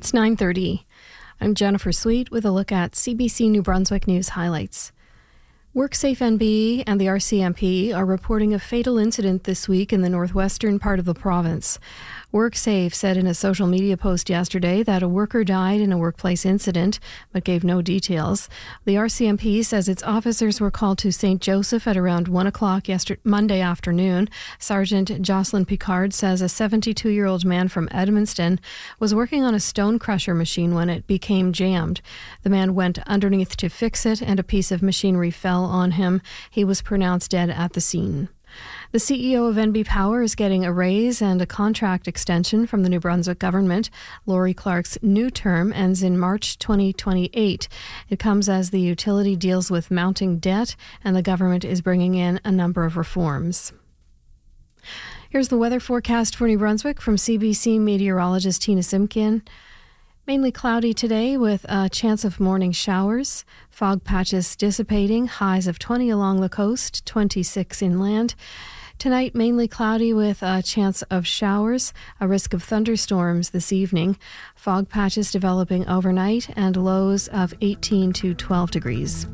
It's 9:30. I'm Jennifer Sweet with a look at CBC New Brunswick News highlights. WorkSafe NB and the RCMP are reporting a fatal incident this week in the northwestern part of the province. WorkSafe said in a social media post yesterday that a worker died in a workplace incident, but gave no details. The RCMP says its officers were called to St. Joseph at around 1 o'clock Monday afternoon. Sergeant Jocelyn Picard says a 72-year-old man from Edmundston was working on a stone crusher machine when it became jammed. The man went underneath to fix it and a piece of machinery fell on him. He was pronounced dead at the scene. The CEO of NB Power is getting a raise and a contract extension from the New Brunswick government. Laurie Clark's new term ends in March 2028. It comes as the utility deals with mounting debt and the government is bringing in a number of reforms. Here's the weather forecast for New Brunswick from CBC meteorologist Tina Simkin. Mainly cloudy today with a chance of morning showers. Fog patches dissipating, highs of 20 along the coast, 26 inland. Tonight, mainly cloudy with a chance of showers, a risk of thunderstorms this evening. Fog patches developing overnight and lows of 18 to 12 degrees.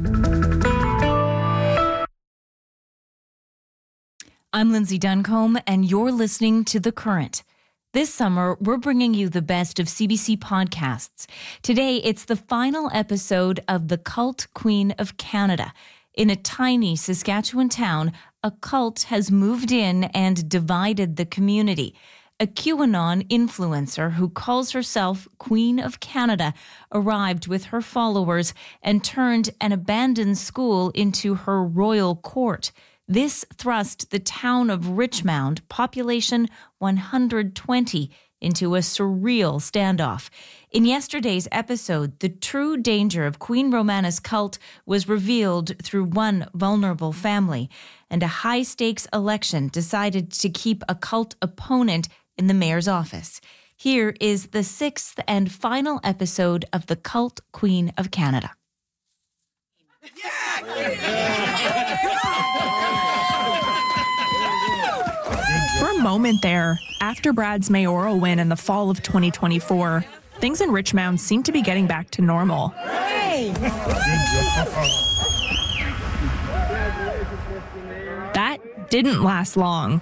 I'm Lindsay Duncombe, and you're listening to The Current. This summer, we're bringing you the best of CBC podcasts. Today, it's the final episode of The Cult Queen of Canada. In a tiny Saskatchewan town, a cult has moved in and divided the community. A QAnon influencer who calls herself Queen of Canada arrived with her followers and turned an abandoned school into her royal court. This thrust the town of Richmond, population 120, into a surreal standoff. In yesterday's episode, the true danger of Queen Romana's cult was revealed through one vulnerable family, and a high-stakes election decided to keep a cult opponent in the mayor's office. Here is the sixth and final episode of The Cult Queen of Canada. For a moment there, after Brad's mayoral win in the fall of 2024, things in Richmond seemed to be getting back to normal. That didn't last long.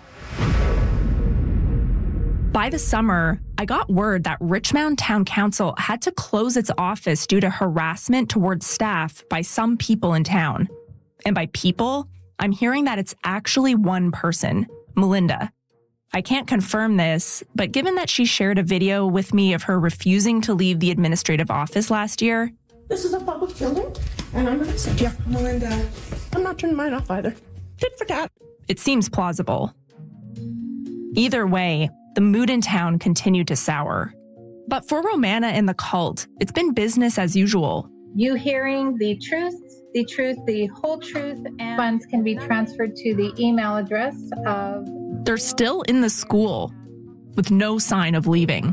By the summer, I got word that Richmond Town Council had to close its office due to harassment towards staff by some people in town. And by people, I'm hearing that it's actually one person, Melinda. I can't confirm this, but given that she shared a video with me of her refusing to leave the administrative office last year... This is a public building, and I'm going to sit here. Melinda, I'm not turning mine off either. Tit for tat. It seems plausible. Either way, the mood in town continued to sour. But for Romana and the cult, it's been business as usual. You hearing the truth, the whole truth, and funds can be transferred to the email address of... They're still in the school, with no sign of leaving.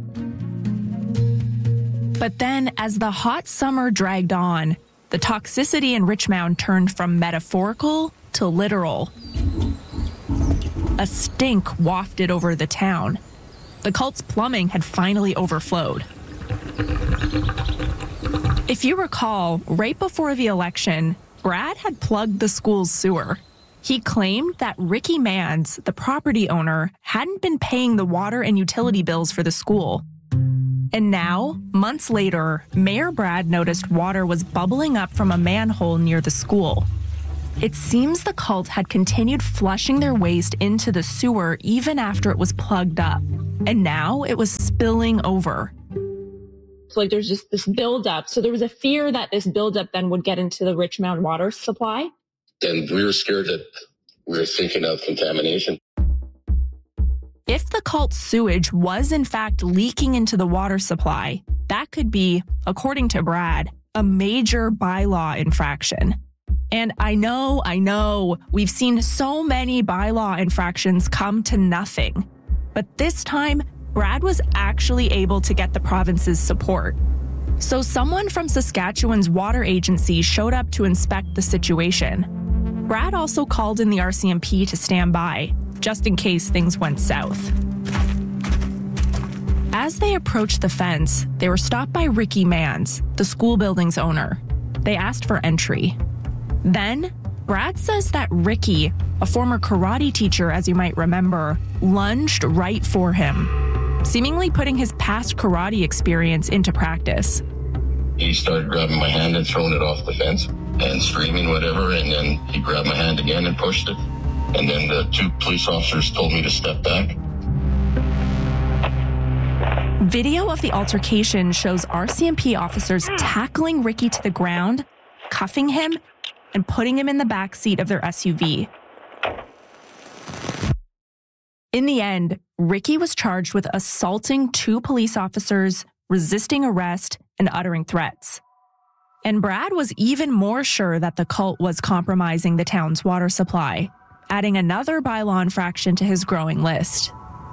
But then, as the hot summer dragged on, the toxicity in Richmond turned from metaphorical to literal. A stink wafted over the town. The cult's plumbing had finally overflowed. If you recall, right before the election, Brad had plugged the school's sewer. He claimed that Ricky Mans, the property owner, hadn't been paying the water and utility bills for the school. And now, months later, Mayor Brad noticed water was bubbling up from a manhole near the school. It seems the cult had continued flushing their waste into the sewer even after it was plugged up. And now it was spilling over. So there's just this buildup. So there was a fear that this buildup then would get into the Richmond water supply. And we were scared that we were thinking of contamination. If the cult's sewage was in fact leaking into the water supply, that could be, according to Brad, a major bylaw infraction. And I know, we've seen so many bylaw infractions come to nothing. But this time, Brad was actually able to get the province's support. So someone from Saskatchewan's water agency showed up to inspect the situation. Brad also called in the RCMP to stand by, just in case things went south. As As they approached the fence, they were stopped by Ricky Mans, the school building's owner. They asked for entry. Then, Brad says that Ricky, a former karate teacher, as you might remember, lunged right for him, seemingly putting his past karate experience into practice. He started grabbing my hand and throwing it off the fence and screaming whatever, and then he grabbed my hand again and pushed it. And then the 2 police officers told me to step back. Video of the altercation shows RCMP officers tackling Ricky to the ground, cuffing him, and putting him in the back seat of their SUV. In the end, Ricky was charged with assaulting 2 police officers, resisting arrest, and uttering threats. And Brad was even more sure that the cult was compromising the town's water supply, adding another bylaw infraction to his growing list.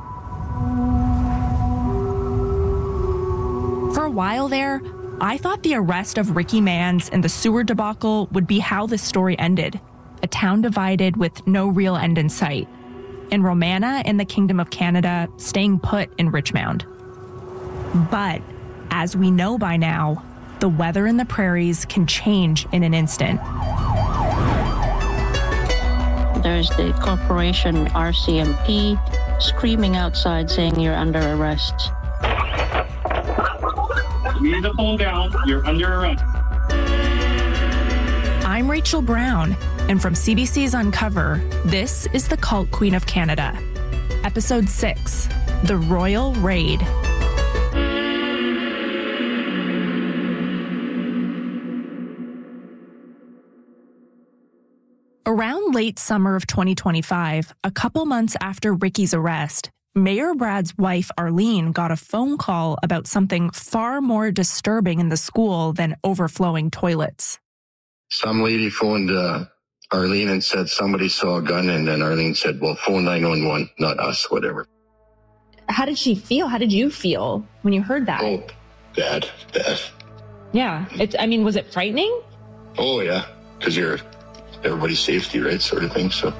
For a while there, I thought the arrest of Ricky Mans and the sewer debacle would be how this story ended, a town divided with no real end in sight, and Romana and the Kingdom of Canada staying put in Richmond. But, as we know by now, the weather in the prairies can change in an instant. There's the corporation RCMP screaming outside saying you're under arrest. You need to pull down. You're under arrest. I'm Rachel Brown, and from CBC's Uncover, this is The Cult Queen of Canada. Episode 6, The Royal Raid. Around late summer of 2025, a couple months after Ricky's arrest, Mayor Brad's wife, Arlene, got a phone call about something far more disturbing in the school than overflowing toilets. Some lady phoned Arlene and said somebody saw a gun, and then Arlene said, well, phone 911, not us, whatever. How did she feel? How did you feel when you heard that? Oh, bad. Yeah. Was it frightening? Oh, yeah, because you're everybody's safety, right, sort of thing, so.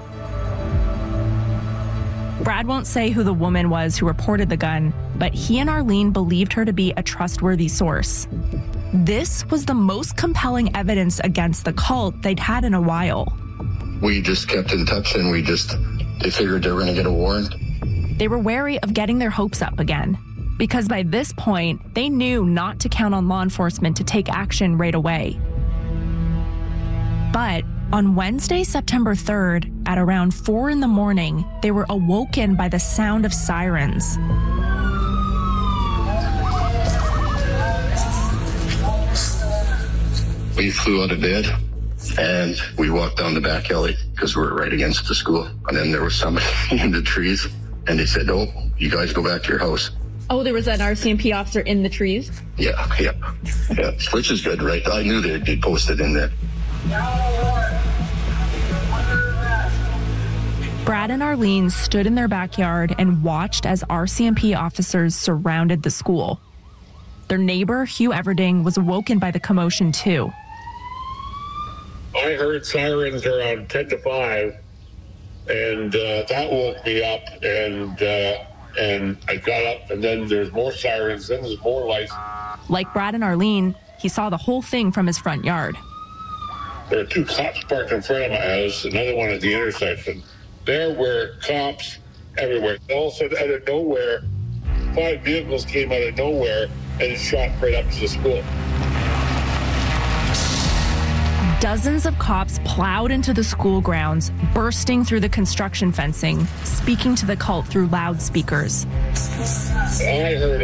Brad won't say who the woman was who reported the gun, but he and Arlene believed her to be a trustworthy source. This was the most compelling evidence against the cult they'd had in a while. We just kept in touch, and they figured they were going to get a warrant. They were wary of getting their hopes up again, because by this point, they knew not to count on law enforcement to take action right away. But on Wednesday, September 3rd, at around 4 a.m, they were awoken by the sound of sirens. We flew out of bed, and we walked down the back alley because we're right against the school. And then there was somebody in the trees, and they said, oh, you guys go back to your house. Oh, there was an RCMP officer in the trees? Yeah, which is good, right? I knew they'd be posted in there. Brad and Arlene stood in their backyard and watched as RCMP officers surrounded the school. Their neighbor, Hugh Everding, was awoken by the commotion too. I heard sirens around 10 to 5, and that woke me up, and I got up, and then there's more sirens, then there's more lights. Like Brad and Arlene, he saw the whole thing from his front yard. There were 2 cops parked in front of my house, another one at the intersection. There were cops everywhere. All of a sudden, out of nowhere, 5 vehicles came out of nowhere and shot right up to the school. Dozens of cops plowed into the school grounds, bursting through the construction fencing, speaking to the cult through loudspeakers. I heard